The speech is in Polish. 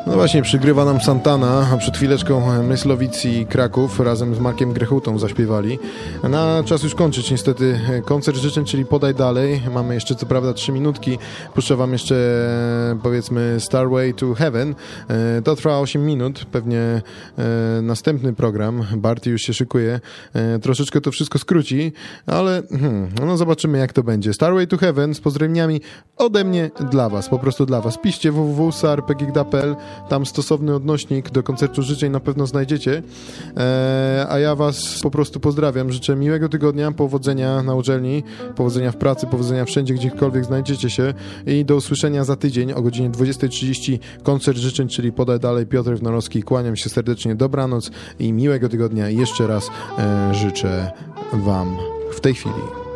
No właśnie, przygrywa nam Santana, a przed chwileczką Myslowic i Kraków razem z Markiem Grechutą zaśpiewali. Na czas już kończyć niestety koncert życzeń, czyli Podaj Dalej. Mamy jeszcze co prawda 3 minutki. Puszczę wam jeszcze powiedzmy Starway to Heaven. To trwa 8 minut, pewnie następny program. Barty już się szykuje. Troszeczkę to wszystko skróci, ale no zobaczymy jak to będzie. Starway to Heaven z pozdrowieniami ode mnie dla was, po prostu dla was. Piszcie www.sar.pgigda.pl, tam stosowny odnośnik do koncertu życzeń na pewno znajdziecie, a ja was po prostu pozdrawiam, życzę miłego tygodnia, powodzenia na uczelni, powodzenia w pracy, powodzenia wszędzie, gdziekolwiek znajdziecie się i do usłyszenia za tydzień o godzinie 20:30 koncert życzeń, czyli Podaj Dalej, Piotr Wnorowski. Kłaniam się serdecznie, dobranoc i miłego tygodnia i jeszcze raz życzę wam w tej chwili.